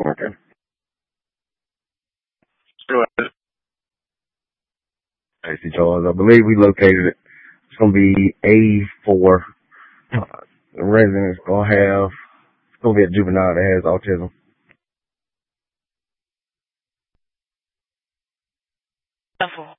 Okay. Tracy Charles, I believe we located it. It's gonna be A4. The resident's it's gonna be a juvenile that has autism. Level.